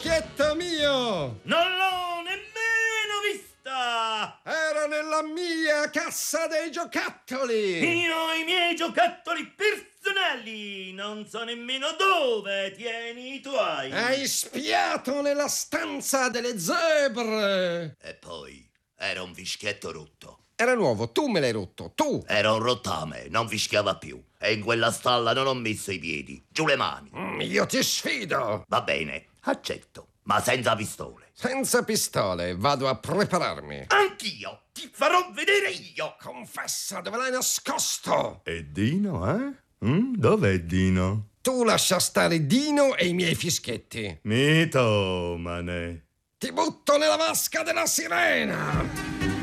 fischietto mio! Non l'ho nemmeno vista! Era nella mia cassa dei giocattoli! Io ho i miei giocattoli personali! Non so nemmeno dove tieni i tuoi! Hai spiato nella stanza delle zebre! E poi, era un fischietto rotto. Era nuovo, tu me l'hai rotto, tu! Era un rottame, non fischiava più. E in quella stalla non ho messo i piedi. Giù le mani. Io ti sfido! Va bene, accetto, ma senza pistole. Senza pistole, vado a prepararmi. Anch'io! Ti farò vedere io! Confessa, dove l'hai nascosto? E Dino, eh? Dov'è Dino? Tu lascia stare Dino e i miei fischietti. Mitomane. Ti butto nella vasca della sirena!